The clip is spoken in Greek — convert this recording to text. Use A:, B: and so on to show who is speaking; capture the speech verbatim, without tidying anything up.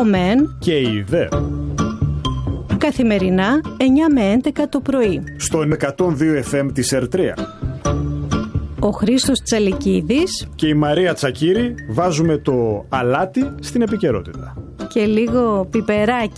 A: ο ΜΕΝ
B: και η ΔΕ.
A: Καθημερινά εννιά με έντεκα το πρωί.
B: Στον εκατόν δύο εφ εμ της Ερτρέα.
A: Ο Χρήστος Τσαλικίδης
B: και η Μαρία Τσακύρη βάζουμε το αλάτι στην επικαιρότητα.
A: και λίγο πιπεράκι.